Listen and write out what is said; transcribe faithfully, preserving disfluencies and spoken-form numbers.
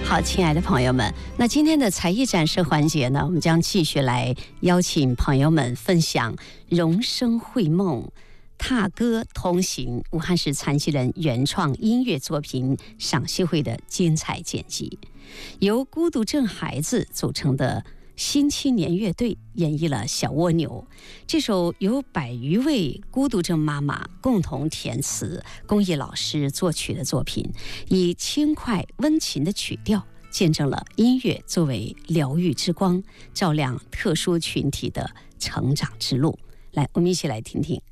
好，亲爱的朋友们，那今天的才艺展示环节呢，我们将继续来邀请朋友们分享荣声绘梦踏歌同行武汉市残疾人原创音乐作品赏析会的精彩剪辑，由孤独症孩子组成的新青年乐队演绎了《小蜗牛》这首由百余位孤独症妈妈共同填词、公益老师作曲的作品，以轻快温情的曲调见证了音乐作为疗愈之光，照亮特殊群体的成长之路。来，我们一起来听听。